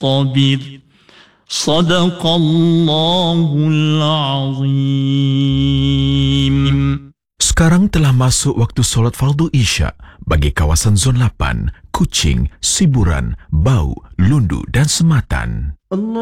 فاصطبر صدق الله العظيم. Sekarang telah masuk waktu solat fardu Isya bagi kawasan Zon 8, Kuching, Siburan, Bau, Lundu dan Sematan.